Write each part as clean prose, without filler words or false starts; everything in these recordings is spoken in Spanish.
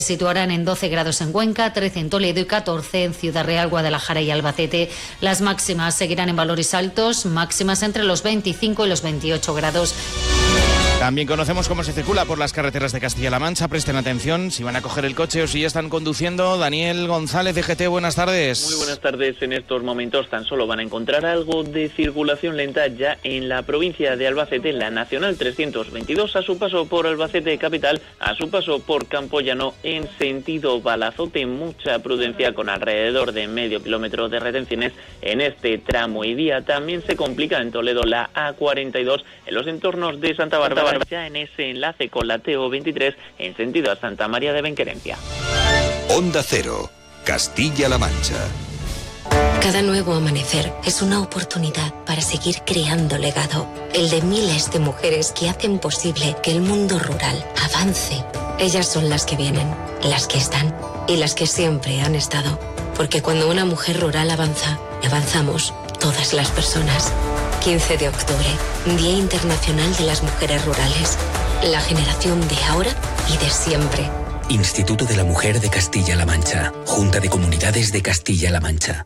situarán en 12 grados en Cuenca, 13 en Toledo y 14 en Ciudad Real, Guadalajara y Albacete. Las máximas seguirán en valores altos, máximas entre los 25 y los 28 grados. También conocemos cómo se circula por las carreteras de Castilla-La Mancha. Presten atención si van a coger el coche o si ya están conduciendo. Daniel González, de GT, buenas tardes. Muy buenas tardes. En estos momentos tan solo van a encontrar algo de circulación lenta ya en la provincia de Albacete, la Nacional 322, a su paso por Albacete capital, a su paso por Campoyano en sentido Balazote. Mucha prudencia con alrededor de medio kilómetro de retenciones en este tramo y vía. También se complica en Toledo la A42 en los entornos de Santa Bárbara, ya en ese enlace con la TO23 en sentido a Santa María de Benquerencia. Onda Cero, Castilla-La Mancha. Cada nuevo amanecer es una oportunidad para seguir creando legado, el de miles de mujeres que hacen posible que el mundo rural avance. Ellas son las que vienen, las que están y las que siempre han estado. Porque cuando una mujer rural avanza, avanzamos todas las personas. 15 de octubre, Día Internacional de las Mujeres Rurales. La generación de ahora y de siempre. Instituto de la Mujer de Castilla-La Mancha. Junta de Comunidades de Castilla-La Mancha.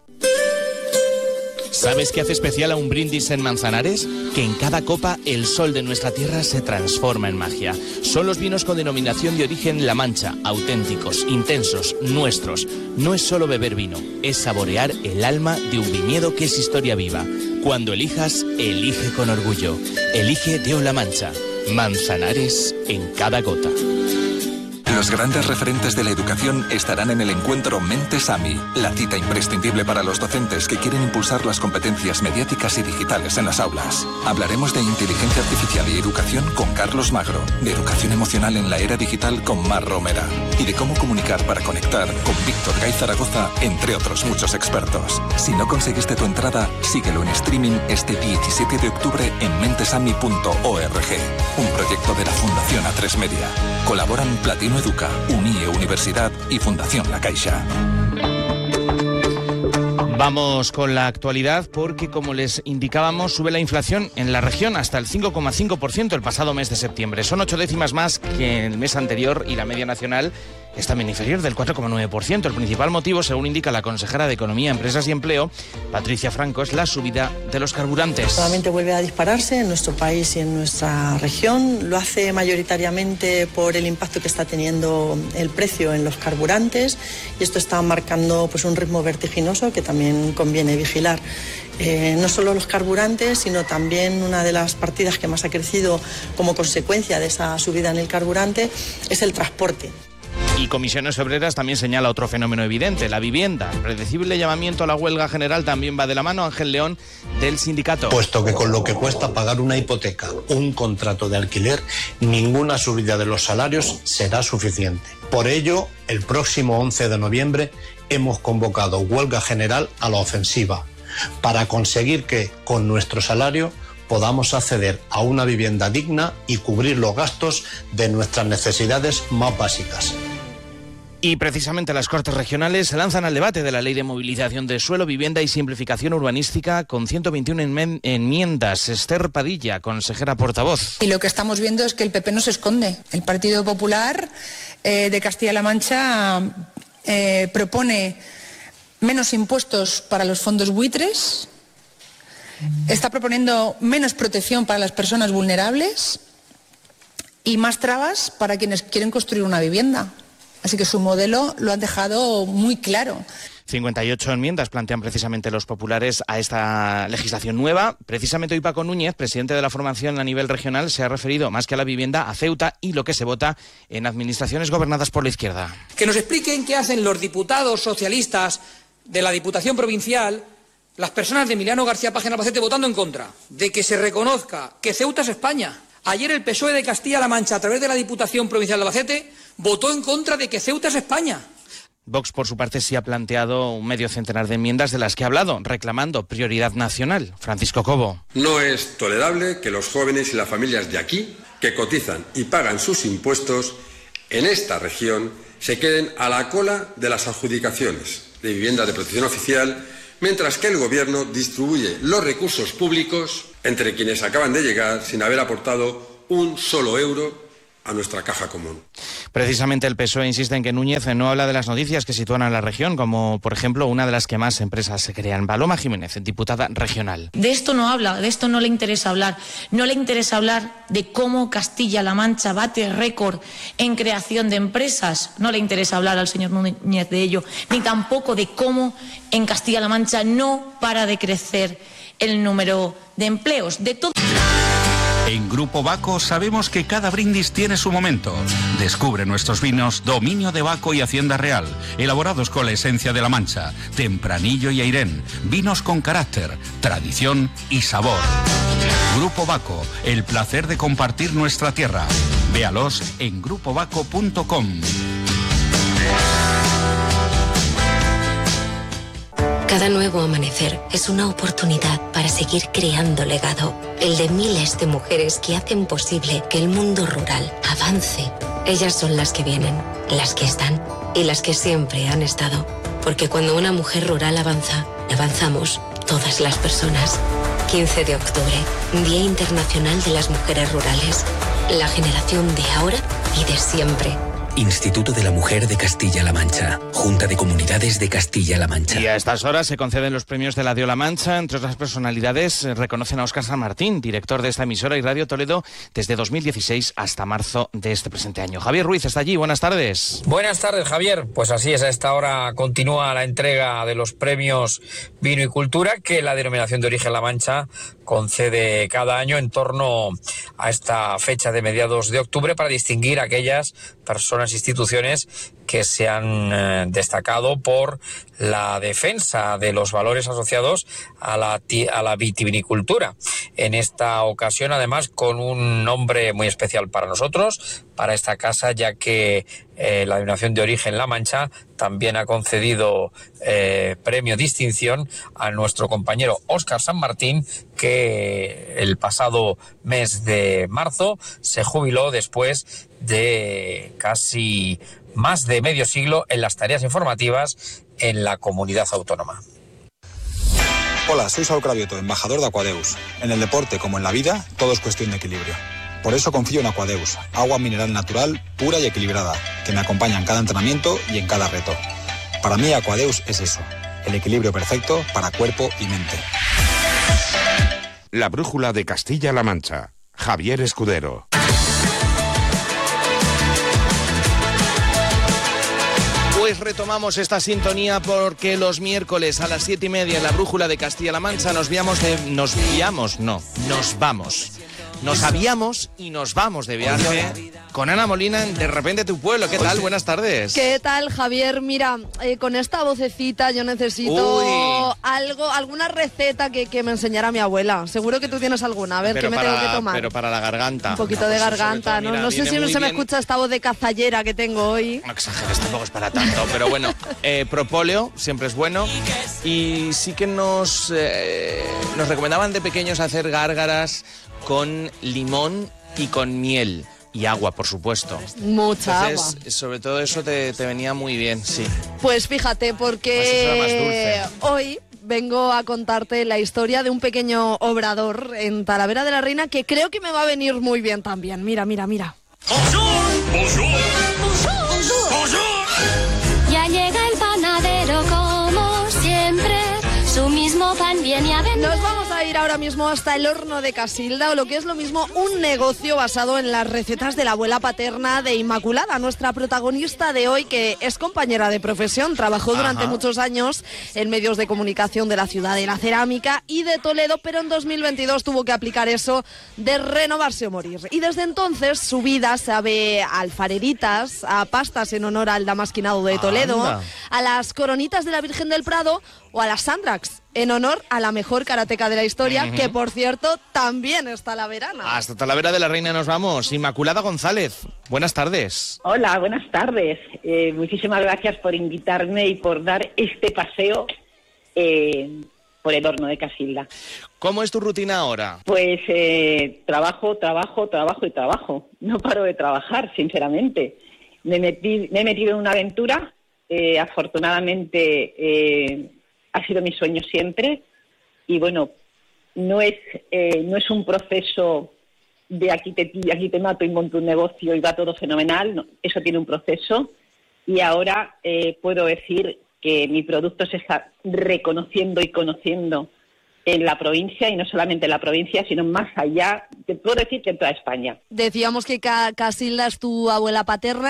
¿Sabes qué hace especial a un brindis en Manzanares? Que en cada copa el sol de nuestra tierra se transforma en magia. Son los vinos con denominación de origen La Mancha, auténticos, intensos, nuestros. No es solo beber vino, es saborear el alma de un viñedo que es historia viva. Cuando elijas, elige con orgullo. Elige Deo La Mancha. Manzanares en cada gota. Los grandes referentes de la educación estarán en el encuentro Mentes AMI, la cita imprescindible para los docentes que quieren impulsar las competencias mediáticas y digitales en las aulas. Hablaremos de inteligencia artificial y educación con Carlos Magro, de educación emocional en la era digital con Mar Romera y de cómo comunicar para conectar con Víctor Gay Zaragoza, entre otros muchos expertos. Si no conseguiste tu entrada, síguelo en streaming este 17 de octubre en mentesami.org, un proyecto de la Fundación A3 Media. Colaboran Platino Educa, UNIE Universidad y Fundación La Caixa. Vamos con la actualidad porque, como les indicábamos, sube la inflación en la región hasta el 5,5% el pasado mes de septiembre. Son 8 décimas más que el mes anterior y la media nacional es también inferior, del 4,9%. El principal motivo, según indica la consejera de Economía, Empresas y Empleo, Patricia Franco, es la subida de los carburantes. Nuevamente vuelve a dispararse en nuestro país y en nuestra región. Lo hace mayoritariamente por el impacto que está teniendo el precio en los carburantes y esto está marcando pues un ritmo vertiginoso que también conviene vigilar. No solo los carburantes, sino también una de las partidas que más ha crecido como consecuencia de esa subida en el carburante es el transporte. Y Comisiones Obreras también señala otro fenómeno evidente, la vivienda. El predecible llamamiento a la huelga general también va de la mano. Ángel León, del sindicato. Puesto que con lo que cuesta pagar una hipoteca, un contrato de alquiler, ninguna subida de los salarios será suficiente. Por ello, el próximo 11 de noviembre hemos convocado huelga general a la ofensiva para conseguir que, con nuestro salario, podamos acceder a una vivienda digna y cubrir los gastos de nuestras necesidades más básicas. Y precisamente las Cortes Regionales se lanzan al debate de la Ley de Movilización de Suelo, Vivienda y Simplificación Urbanística con 121 enmiendas. Esther Padilla, consejera portavoz. Y lo que estamos viendo es que el PP no se esconde. El Partido Popular de Castilla-La Mancha propone menos impuestos para los fondos buitres, está proponiendo menos protección para las personas vulnerables y más trabas para quienes quieren construir una vivienda. Así que su modelo lo han dejado muy claro. 58 enmiendas plantean precisamente los populares a esta legislación nueva. Precisamente hoy Paco Núñez, presidente de la formación a nivel regional, se ha referido más que a la vivienda, a Ceuta y lo que se vota en administraciones gobernadas por la izquierda. Que nos expliquen qué hacen los diputados socialistas de la Diputación Provincial, las personas de Emiliano García Paje en Albacete, votando en contra de que se reconozca que Ceuta es España. Ayer el PSOE de Castilla-La Mancha, a través de la Diputación Provincial de Albacete, votó en contra de que Ceuta es España. Vox, por su parte, sí ha planteado un medio centenar de enmiendas de las que ha hablado, reclamando prioridad nacional. Francisco Cobo. No es tolerable que los jóvenes y las familias de aquí, que cotizan y pagan sus impuestos en esta región, se queden a la cola de las adjudicaciones de vivienda de protección oficial, mientras que el Gobierno distribuye los recursos públicos entre quienes acaban de llegar sin haber aportado un solo euro a nuestra caja común. Precisamente el PSOE insiste en que Núñez no habla de las noticias que sitúan a la región, como por ejemplo una de las que más empresas se crean. Paloma Jiménez, diputada regional. De esto no habla, de esto no le interesa hablar. No le interesa hablar de cómo Castilla-La Mancha bate récord en creación de empresas. No le interesa hablar al señor Núñez de ello, ni tampoco de cómo en Castilla-La Mancha no para de crecer el número de empleos. De todo. En Grupo Baco sabemos que cada brindis tiene su momento. Descubre nuestros vinos Dominio de Baco y Hacienda Real, elaborados con la esencia de La Mancha, Tempranillo y Airén, vinos con carácter, tradición y sabor. Grupo Baco, el placer de compartir nuestra tierra. Véalos en grupobaco.com. Cada nuevo amanecer es una oportunidad para seguir creando legado, el de miles de mujeres que hacen posible que el mundo rural avance. Ellas son las que vienen, las que están y las que siempre han estado. Porque cuando una mujer rural avanza, avanzamos todas las personas. 15 de octubre, Día Internacional de las Mujeres Rurales. La generación de ahora y de siempre. Instituto de la Mujer de Castilla-La Mancha. Junta de Comunidades de Castilla-La Mancha. Y a estas horas se conceden los premios de la Dio La Mancha. Entre otras personalidades reconocen a Óscar San Martín, director de esta emisora y Radio Toledo desde 2016 hasta marzo de este presente año. Javier Ruiz está allí. Buenas tardes. Buenas tardes, Javier. Pues así es, a esta hora continúa la entrega de los premios Vino y Cultura que la Denominación de Origen La Mancha concede cada año en torno a esta fecha de mediados de octubre para distinguir a aquellas personas e instituciones que se han destacado por la defensa de los valores asociados a la vitivinicultura. En esta ocasión, además, con un nombre muy especial para nosotros, para esta casa, ya que la Denominación de Origen La Mancha también ha concedido premio distinción a nuestro compañero Óscar San Martín, que el pasado mes de marzo se jubiló después de casi más de medio siglo en las tareas informativas en la comunidad autónoma. Hola, soy Saúl Cravioto, embajador de Aquadeus. En el deporte, como en la vida, todo es cuestión de equilibrio. Por eso confío en Aquadeus, agua mineral natural, pura y equilibrada, que me acompaña en cada entrenamiento y en cada reto. Para mí, Aquadeus es eso, el equilibrio perfecto para cuerpo y mente. La brújula de Castilla-La Mancha. Javier Escudero. Pues retomamos esta sintonía porque los miércoles a las 7:30 en la brújula de Castilla-La Mancha nos aviamos y nos vamos de viaje con Ana Molina en De Repente Tu Pueblo. ¿Qué tal? Buenas tardes. ¿Qué tal, Javier? Mira, con esta vocecita yo necesito alguna receta que me enseñara mi abuela. Seguro que tú tienes alguna. A ver, ¿qué me tengo que tomar? Pero para la garganta. Un poquito de garganta, ¿no? No sé si no se me escucha esta voz de cazallera que tengo hoy. No exageres, tampoco es para tanto. Pero bueno, propóleo siempre es bueno. Y sí que nos recomendaban de pequeños hacer gárgaras con limón y con miel. Y agua, por supuesto. Mucha agua. Sobre todo eso te venía muy bien, sí. Pues fíjate, porque hoy vengo a contarte la historia de un pequeño obrador en Talavera de la Reina que creo que me va a venir muy bien también. Mira, mira, mira. Ya llega el panadero como siempre, su mismo pan viene a vender. Nos vamos a ir ahora mismo hasta el Horno de Casilda, o lo que es lo mismo, un negocio basado en las recetas de la abuela paterna de Inmaculada, nuestra protagonista de hoy, que es compañera de profesión, trabajó durante muchos años en medios de comunicación de la ciudad de la cerámica y de Toledo, pero en 2022 tuvo que aplicar eso de renovarse o morir. Y desde entonces su vida sabe a alfareritas, a pastas en honor al damasquinado de Toledo, a las coronitas de la Virgen del Prado o a las Sandrax, en honor a la mejor karateca de la historia, que por cierto también es talaverana. Hasta Talavera de la Reina nos vamos. Inmaculada González, buenas tardes. Hola, buenas tardes. Muchísimas gracias por invitarme y por dar este paseo por el Horno de Casilda. ¿Cómo es tu rutina ahora? Pues trabajo y trabajo. No paro de trabajar, sinceramente. Me he metido en una aventura. Afortunadamente ha sido mi sueño siempre y bueno, no es un proceso de aquí te mato y monto un negocio y va todo fenomenal. No, eso tiene un proceso y ahora puedo decir que mi producto se está reconociendo y conociendo en la provincia, y no solamente en la provincia, sino más allá, te puedo decir que en toda España. Decíamos que Casilda es tu abuela paterna.